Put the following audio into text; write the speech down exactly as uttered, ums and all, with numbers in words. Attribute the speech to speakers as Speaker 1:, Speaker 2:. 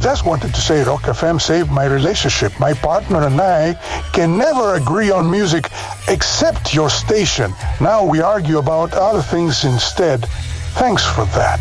Speaker 1: Just wanted to say Rock F M saved my relationship. My partner and I can never agree on music except your station. Now we argue about other things instead. Thanks for that.